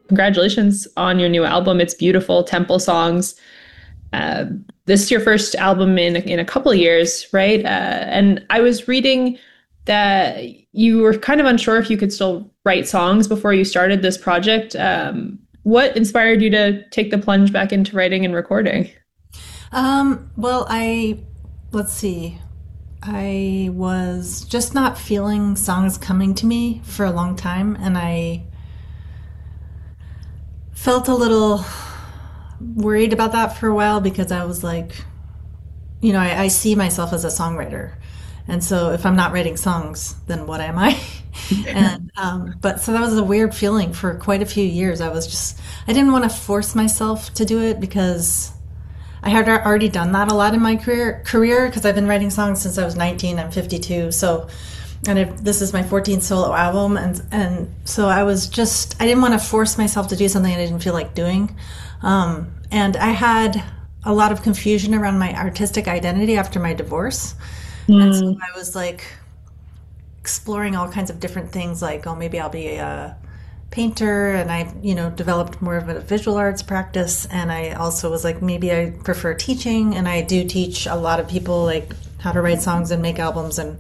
congratulations on your new album. It's beautiful, temple songs. Uh, this is your first album in a couple of years, right? And I was reading that you were kind of unsure if you could still write songs before you started this project. What inspired you to take the plunge back into writing and recording? Well, let's see. I was just not feeling songs coming to me for a long time, and I felt a little worried about that for a while because I was like, I see myself as a songwriter. And so if I'm not writing songs, then what am I? But so that was a weird feeling for quite a few years. I didn't want to force myself to do it because I had already done that a lot in my career because I've been writing songs since I was 19. I'm 52. So, this is my 14th solo album. And so I didn't want to force myself to do something I didn't feel like doing. And I had a lot of confusion around my artistic identity after my divorce. And so Mm. I was like exploring all kinds of different things like, oh, maybe I'll be a painter. And I, developed more of a visual arts practice. And I also was like, maybe I prefer teaching. And I do teach a lot of people like how to write songs and make albums and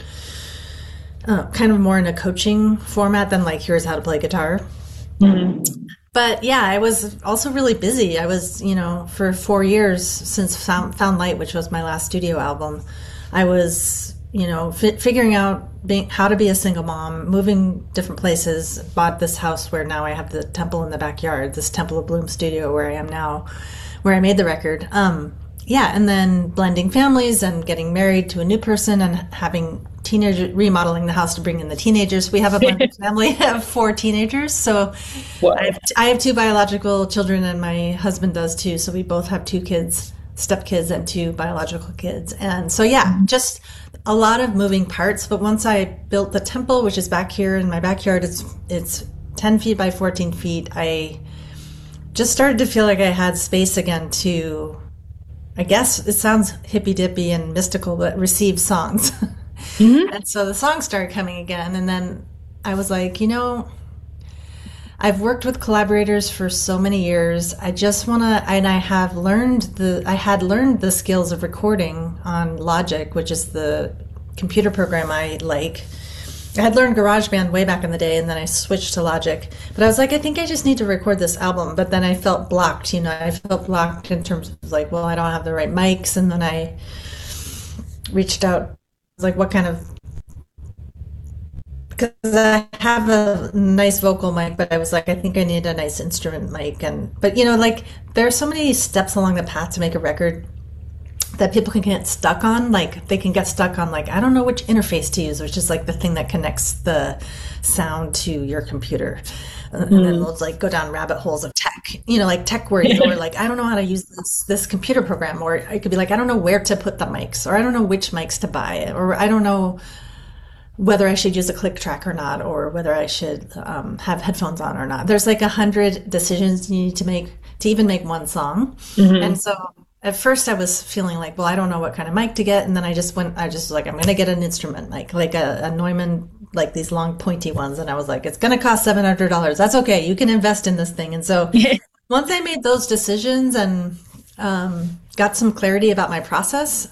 kind of more in a coaching format than like, here's how to play guitar. Mm. But yeah, I was also really busy. I was, for 4 years since Found Light, which was my last studio album, I was, figuring out how to be a single mom, moving different places, bought this house where now I have the temple in the backyard, this Temple of Bloom studio where I am now, where I made the record. Yeah, and then blending families and getting married to a new person and having remodeling the house to bring in the teenagers. We have a blended family of 4 teenagers. So Whoa. I have two biological children and my husband does too. So we both have two kids, stepkids and two biological kids. And so, yeah, just a lot of moving parts. But once I built the temple, which is back here in my backyard, it's 10 feet by 14 feet. I just started to feel like I had space again to, I guess it sounds hippy dippy and mystical, but receive songs. Hmm. And so the songs started coming again. And then I was like, I've worked with collaborators for so many years. I just want to, and I had learned the skills of recording on Logic, which is the computer program I like. I had learned GarageBand way back in the day, and then I switched to Logic. But I was like, I think I just need to record this album. But then I felt blocked, I felt blocked in terms of like, well, I don't have the right mics. And then I reached out, like, what kind of, because I have a nice vocal mic, but I was like, I think I need a nice instrument mic. But like, there are so many steps along the path to make a record that people can get stuck on. Like, they can get stuck on, like, I don't know which interface to use, which is like the thing that connects the sound to your computer. And then they'll like go down rabbit holes of tech, like tech worries, or like, I don't know how to use this computer program, or I could be like, I don't know where to put the mics, or I don't know which mics to buy, or I don't know whether I should use a click track or not, or whether I should have headphones on or not. There's like 100 decisions you need to make to even make one song. Hmm. And so at first I was feeling like, well, I don't know what kind of mic to get. And then I just was like, I'm going to get an instrument mic, like a Neumann, like these long pointy ones. And I was like, it's going to cost $700. That's okay. You can invest in this thing. And so once I made those decisions and got some clarity about my process,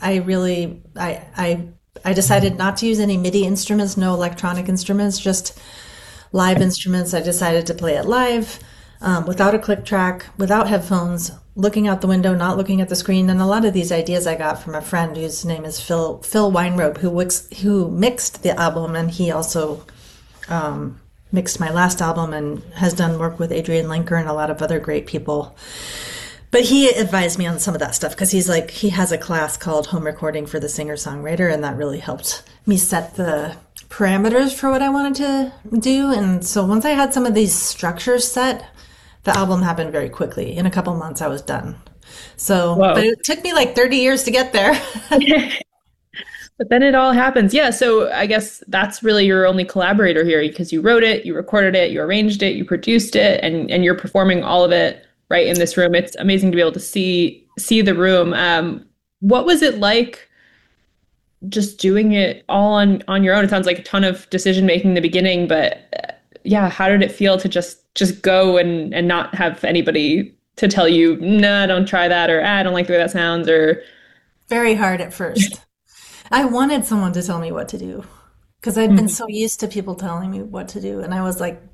I decided not to use any MIDI instruments, no electronic instruments, just live instruments. I decided to play it live, without a click track, without headphones, looking out the window, not looking at the screen. And a lot of these ideas I got from a friend whose name is Phil Weinrobe, who mixed the album, and he also mixed my last album and has done work with Adrian Lenker and a lot of other great people. But he advised me on some of that stuff because he has a class called Home Recording for the Singer-Songwriter, and that really helped me set the parameters for what I wanted to do. And so once I had some of these structures set, the album happened very quickly. In a couple months, I was done. So, Whoa. but it took me like 30 years to get there. But then it all happens. Yeah. So I guess that's really your only collaborator here because you wrote it, you recorded it, you arranged it, you produced it, and you're performing all of it right in this room. It's amazing to be able to see the room. What was it like just doing it all on your own? It sounds like a ton of decision making in the beginning, but yeah, how did it feel to just go and not have anybody to tell you, no, don't try that, or I don't like the way that sounds, or Very hard at first. I wanted someone to tell me what to do because I'd been Mhm. so used to people telling me what to do. And I was like,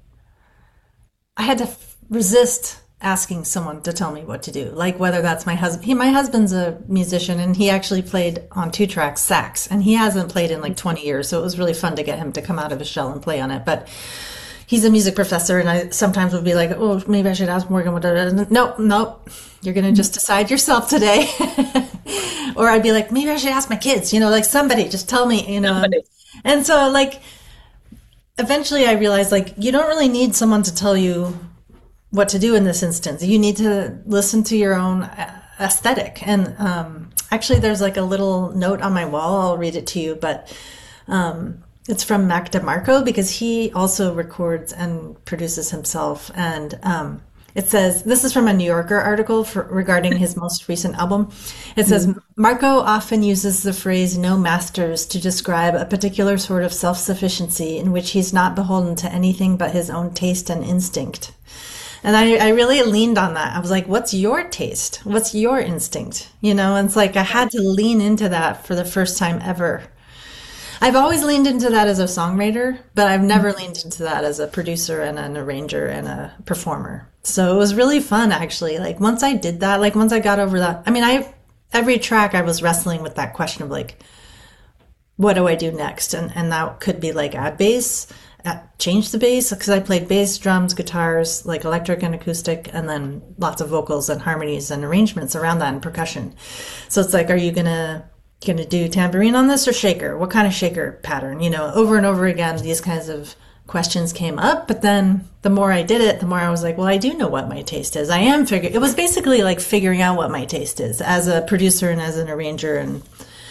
I had to resist asking someone to tell me what to do. Like whether that's my husband. My husband's a musician and he actually played on 2 tracks sax and he hasn't played in like 20 years. So it was really fun to get him to come out of his shell and play on it. But he's a music professor and I sometimes would be like, oh, maybe I should ask Morgan what to do. Nope, nope. You're going to just decide yourself today. Or I'd be like, maybe I should ask my kids, like somebody just tell me, Somebody. And so like eventually I realized like you don't really need someone to tell you what to do in this instance. You need to listen to your own aesthetic. And actually there's like a little note on my wall. I'll read it to you, but it's from Mac DeMarco because he also records and produces himself. And it says, this is from a New Yorker article regarding his most recent album. It says, Marco often uses the phrase no masters to describe a particular sort of self-sufficiency in which he's not beholden to anything but his own taste and instinct. And I really leaned on that. I was like, what's your taste? What's your instinct? And it's like I had to lean into that for the first time ever. I've always leaned into that as a songwriter, but I've never leaned into that as a producer and an arranger and a performer. So it was really fun, actually. Like once I did that, like once I got over that, I mean, every track I was wrestling with that question of like, what do I do next? And that could be like add bass, change the bass, because I played bass, drums, guitars, like electric and acoustic, and then lots of vocals and harmonies and arrangements around that and percussion. So it's like, are you gonna do tambourine on this or shaker? What kind of shaker pattern? Over and over again, these kinds of questions came up. But then the more I did it, the more I was like, well, I do know what my taste is. It was basically like figuring out what my taste is as a producer and as an arranger and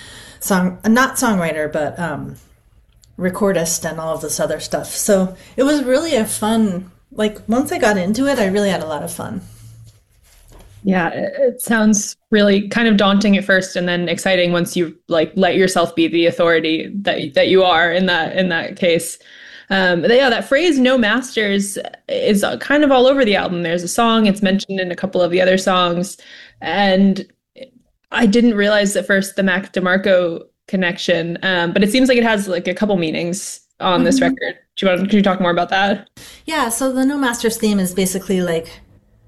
not songwriter, but recordist and all of this other stuff. So it was really a fun, like once I got into it, I really had a lot of fun. Yeah, it sounds really kind of daunting at first and then exciting once you like let yourself be the authority that you are in that case. Yeah, that phrase "no masters" is kind of all over the album. There's a song, it's mentioned in a couple of the other songs, and I didn't realize at first the Mac DeMarco connection, but it seems like it has like a couple meanings on this record. Could you talk more about that? Yeah, so the No Masters theme is basically like,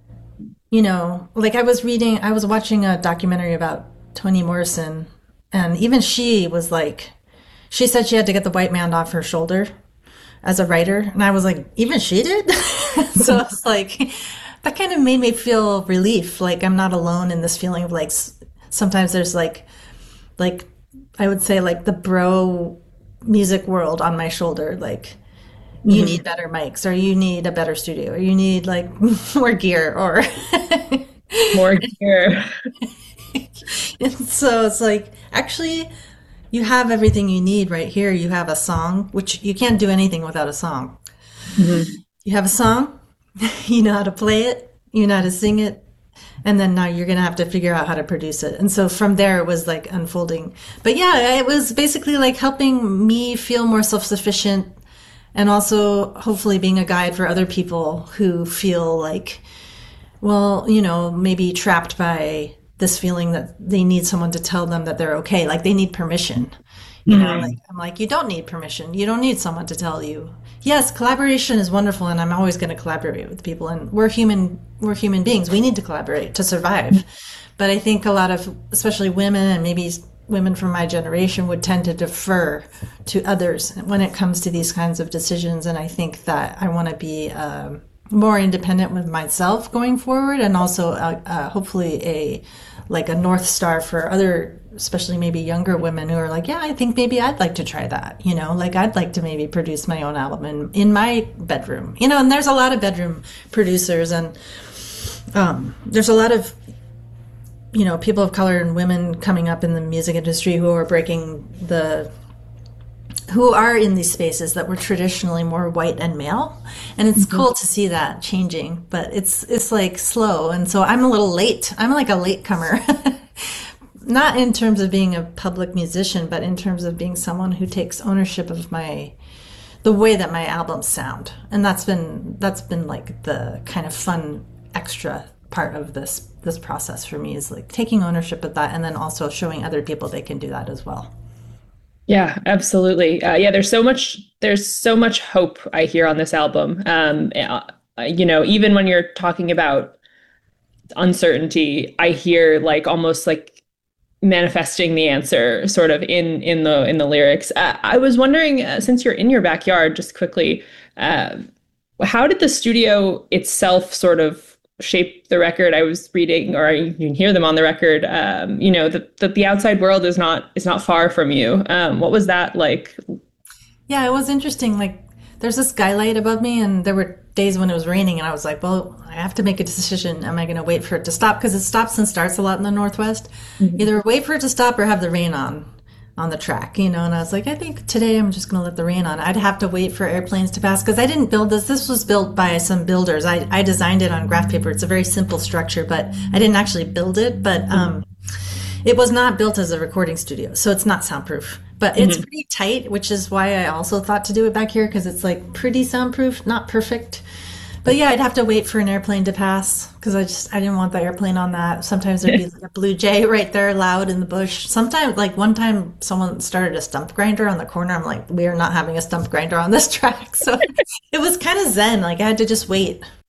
like I was watching a documentary about Toni Morrison, and even she was like, she said she had to get the white man off her shoulder as a writer. And I was like, even she did? So it's like, that kind of made me feel relief. Like I'm not alone in this feeling of like, sometimes there's like, I would say like the bro music world on my shoulder. Like, you need better mics, or you need a better studio, or you need like more gear, or More gear. and so it's like, actually, you have everything you need right here. You have a song, which you can't do anything without a song. You have a song, you know how to play it, you know how to sing it, and then now you're going to have to figure out how to produce it. And so from there, it was like unfolding. But yeah, it was basically like helping me feel more self-sufficient, and also hopefully being a guide for other people who feel like, well, maybe trapped by this feeling that they need someone to tell them that they're okay. Like they need permission. Like I'm like, you don't need permission. You don't need someone to tell you. Yes, collaboration is wonderful, and I'm always going to collaborate with people. And we're human beings. We need to collaborate to survive. But I think a lot of, especially women, and maybe women from my generation, would tend to defer to others when it comes to these kinds of decisions. And I think that I want to be more independent with myself going forward, and also hopefully a North Star for other, especially maybe younger women who are like, yeah, I think maybe I'd like to try that, like I'd like to maybe produce my own album in my bedroom, and there's a lot of bedroom producers, and there's a lot of people of color and women coming up in the music industry who are in these spaces that were traditionally more white and male. And it's cool to see that changing, but it's like slow. And so I'm a little late. I'm like a latecomer, not in terms of being a public musician, but in terms of being someone who takes ownership of the way that my albums sound. And that's been like the kind of fun extra part of this process for me, is like taking ownership of that and then also showing other people they can do that as well. Yeah, absolutely. Yeah, there's so much hope I hear on this album. Even when you're talking about uncertainty, I hear like almost like manifesting the answer sort of in the lyrics. I was wondering, since you're in your backyard, just quickly, uh, how did the studio itself sort of shape the record? I was reading, or you can hear them on the record. That the outside world is not far from you. What was that like? Yeah, it was interesting. Like, there's a skylight above me, and there were days when it was raining, and I was like, well, I have to make a decision. Am I going to wait for it to stop? Because it stops and starts a lot in the Northwest. Mhm. Either wait for it to stop or have the rain on the track, And I was like, I think today I'm just going to let the rain on. I'd have to wait for airplanes to pass because I didn't build this. This was built by some builders. I designed it on graph paper. It's a very simple structure, but I didn't actually build it. But it was not built as a recording studio, so it's not soundproof. But it's Mhm. pretty tight, which is why I also thought to do it back here because it's like pretty soundproof, not perfect. But yeah, I'd have to wait for an airplane to pass because I didn't want the airplane on that. Sometimes there'd be like a blue jay right there loud in the bush. Sometimes, like one time someone started a stump grinder on the corner. I'm like, we are not having a stump grinder on this track. So it was kind of zen. Like I had to just wait